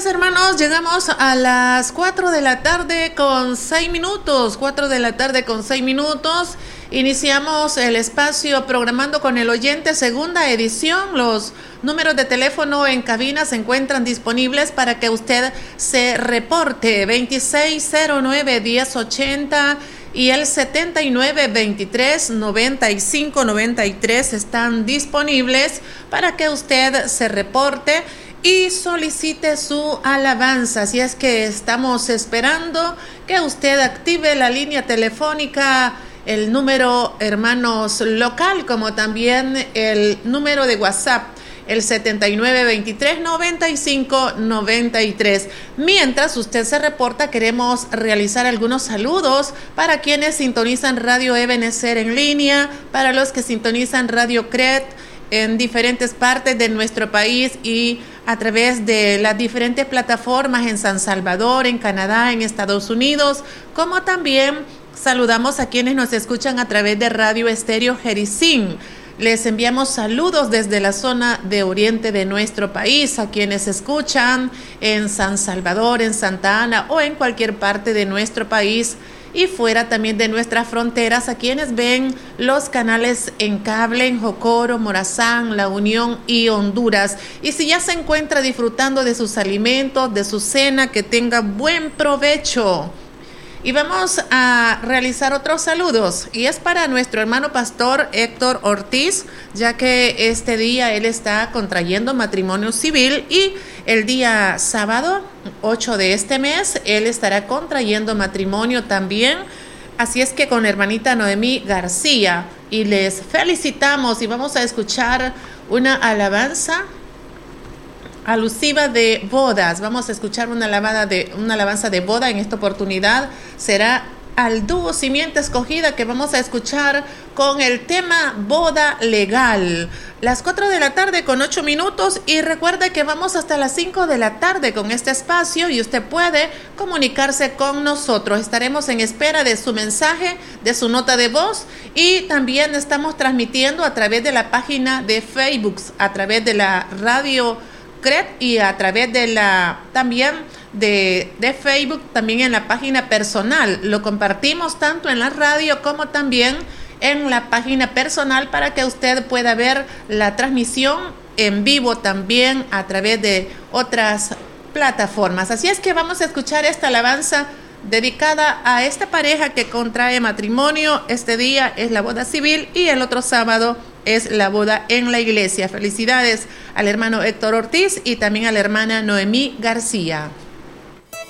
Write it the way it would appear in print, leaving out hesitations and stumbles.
pues, hermanos, llegamos a las 4 de la tarde con 6 minutos. 4 de la tarde con 6 minutos. Iniciamos el espacio Programando con el Oyente, segunda edición. Los números de teléfono en cabina se encuentran disponibles para que usted se reporte. 2609-1080 y el 7923-9593 están disponibles para que usted se reporte y solicite su alabanza. Así es que estamos esperando que usted active la línea telefónica, el número, hermanos, local, como también el número de WhatsApp, el 7923-9593. Mientras usted se reporta, queremos realizar algunos saludos para quienes sintonizan Radio Ebenecer en línea, para los que sintonizan Radio CRET en diferentes partes de nuestro país y a través de las diferentes plataformas en San Salvador, en Canadá, en Estados Unidos, como también saludamos a quienes nos escuchan a través de Radio Estéreo Jericín. Les enviamos saludos desde la zona de oriente de nuestro país, a quienes escuchan en San Salvador, en Santa Ana o en cualquier parte de nuestro país y fuera también de nuestras fronteras, a quienes ven los canales en cable en Jocoro, Morazán, La Unión y Honduras. Y si ya se encuentra disfrutando de sus alimentos, de su cena, que tenga buen provecho. Y vamos a realizar otros saludos, y es para nuestro hermano pastor Héctor Ortiz, ya que este día él está contrayendo matrimonio civil y el día sábado 8 de este mes él estará contrayendo matrimonio también. Así es que con hermanita Noemí García, y les felicitamos y vamos a escuchar una alabanza alusiva de bodas. Vamos a escuchar una alabanza de boda. En esta oportunidad será al dúo Simiente Escogida, que vamos a escuchar con el tema Boda Legal. Las 4 de la tarde con 8 minutos, y recuerde que vamos hasta las 5 de la tarde con este espacio y usted puede comunicarse con nosotros. Estaremos en espera de su mensaje, de su nota de voz, y también estamos transmitiendo a través de la página de Facebook, a través de la radio CRET y a través de también de Facebook, también en la página personal. Lo compartimos tanto en la radio como también en la página personal para que usted pueda ver la transmisión en vivo también a través de otras plataformas. Así es que vamos a escuchar esta alabanza dedicada a esta pareja que contrae matrimonio. Este día es la boda civil y el otro sábado es la boda en la iglesia. Felicidades al hermano Héctor Ortiz y también a la hermana Noemí García.